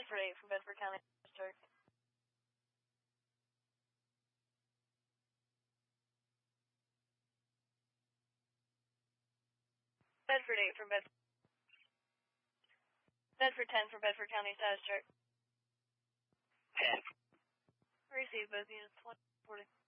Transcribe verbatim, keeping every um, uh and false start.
Bedford eight from Bedford County District. Bedford eight from Bedford. Bedford ten from Bedford County District. ten. Receive both units, one forty.